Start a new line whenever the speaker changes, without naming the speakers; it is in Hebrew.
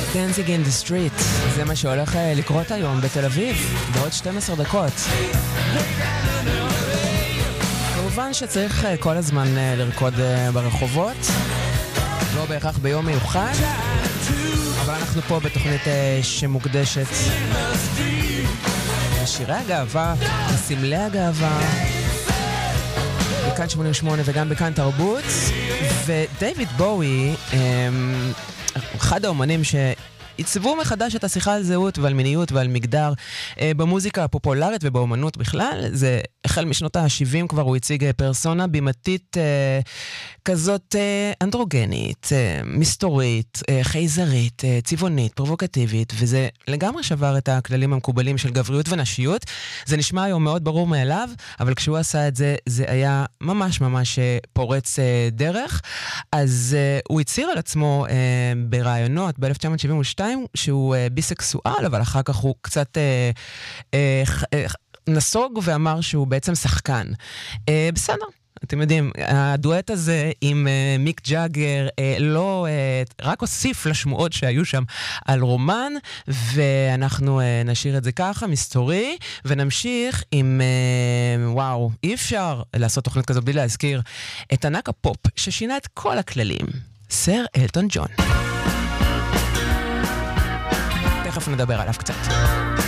Dancing in the Street, זה מה שהולך לקרות היום בתל אביב, בעוד 12 דקות. כמובן שצריך כל הזמן לרקוד ברחובות, לא בהכרח ביום מיוחד, אבל אנחנו פה בתוכנית שמוקדשת לשירי הגאווה, לסמלי הגאווה, בכאן 88 וגם בכאן תרבות. ודייוויד בואי, אחד האומנים עיצבו מחדש את השיחה על זהות ועל מיניות ועל מגדר במוזיקה הפופולרית ובאומנות בכלל. זה החל משנות ה-70 כבר הוא הציג פרסונה בימתית כזאת אנדרוגנית, מסתורית, חייזרית, צבעונית, פרובוקטיבית, וזה לגמרי שבר את הכללים המקובלים של גבריות ונשיות. זה נשמע היום מאוד ברור מאליו, אבל כשהוא עשה את זה, זה היה ממש ממש פורץ דרך. אז הוא הצהיר על עצמו ברעיונות ב-1972 שהוא ביסקסואל, אבל אחר כך הוא קצת נסוג ואמר שהוא בעצם שחקן. בסדר. אתם יודעים, הדואט הזה עם מיק ג'אגר לא רק הוסיף לשמועות שהיו שם על רומן, ואנחנו נשאיר את זה ככה, מסתורי, ונמשיך עם, וואו, אי אפשר לעשות תוכנית כזאת בלי להזכיר את ענק הפופ ששינה את כל הכללים, סר אלטון ג'ון. תכף נדבר עליו קצת.